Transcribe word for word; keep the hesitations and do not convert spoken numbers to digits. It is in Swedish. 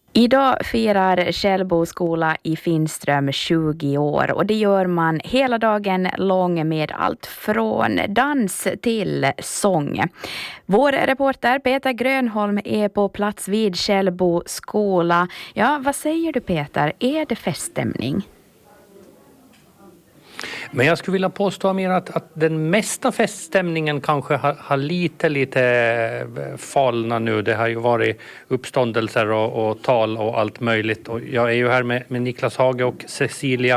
Idag firar Källbo skola i Finström tjugo år och det gör man hela dagen lång med allt från dans till sång. Vår reporter Peter Grönholm är på plats vid Källbo skola. Ja, vad säger du Peter? Är det feststämning? Men jag skulle vilja påstå mer att, att den mesta feststämningen kanske har, har lite, lite falna nu. Det har ju varit uppståndelser och, och tal och allt möjligt. Och jag är ju här med, med Niklas Hage och Cecilia